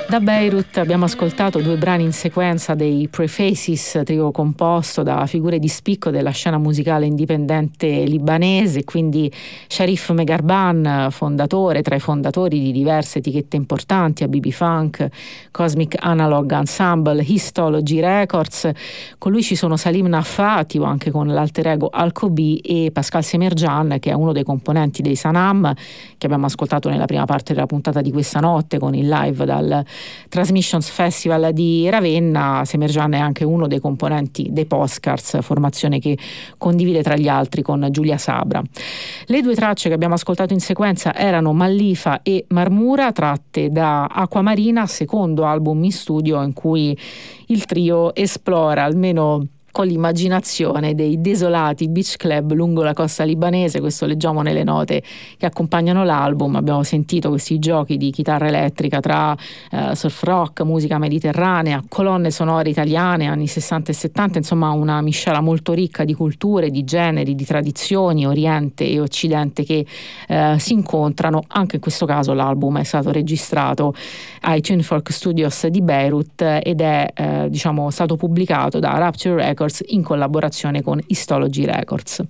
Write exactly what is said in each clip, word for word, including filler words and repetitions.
Da Beirut abbiamo ascoltato due brani in sequenza dei Prefaces, trio composto da figure di spicco della scena musicale indipendente libanese, quindi Sharif Megarban, fondatore, tra i fondatori di diverse etichette importanti, A B B Funk, Cosmic Analog Ensemble, Histology Records. Con lui ci sono Salim Naffati, o anche con l'alter ego Alcobi, e Pascal Semerjan, che è uno dei componenti dei Sanam, che abbiamo ascoltato nella prima parte della puntata di questa notte con il live dal Transmissions Festival di Ravenna. Semerjan è anche uno dei componenti dei Postcards, formazione che condivide tra gli altri con Giulia Sabra. Le due tracce che abbiamo ascoltato in sequenza erano Mallifa e Marmura, tratte da Acquamarina, secondo album in studio in cui il trio esplora, almeno con l'immaginazione, dei desolati beach club lungo la costa libanese. Questo leggiamo nelle note che accompagnano l'album. Abbiamo sentito questi giochi di chitarra elettrica tra eh, surf rock, musica mediterranea, colonne sonore italiane anni sessanta e settanta, insomma una miscela molto ricca di culture, di generi, di tradizioni, Oriente e Occidente, che eh, si incontrano. Anche in questo caso l'album è stato registrato ai Tunefork Studios di Beirut ed è eh, diciamo stato pubblicato da Rapture Records in collaborazione con Histology Records.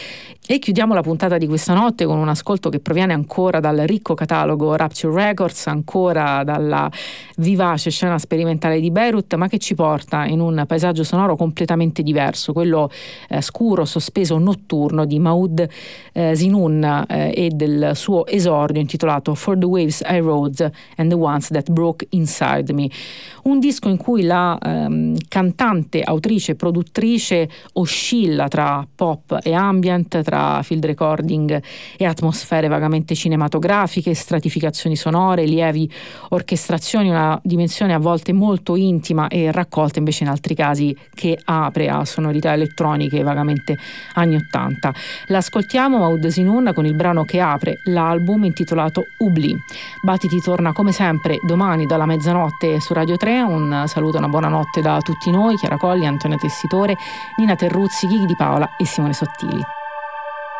E chiudiamo la puntata di questa notte con un ascolto che proviene ancora dal ricco catalogo Rapture Records, ancora dalla vivace scena sperimentale di Beirut, ma che ci porta in un paesaggio sonoro completamente diverso, quello eh, scuro, sospeso, notturno di Maud eh, Zinun eh, e del suo esordio intitolato For the Waves I Rode and the Ones That Broke Inside Me. Un disco in cui la ehm, cantante, autrice, produttrice oscilla tra pop e ambient, tra field recording e atmosfere vagamente cinematografiche, stratificazioni sonore, lievi orchestrazioni, una dimensione a volte molto intima e raccolta invece in altri casi che apre a sonorità elettroniche vagamente anni ottanta. L'ascoltiamo, Maud Zinun, con il brano che apre l'album intitolato Oubli. Battiti torna come sempre domani dalla mezzanotte su Radio tre. Un saluto e una buonanotte da tutti noi, Chiara Colli, Antonio Tessitore, Nina Terruzzi, Ghighi Di Paola e Simone Sottili.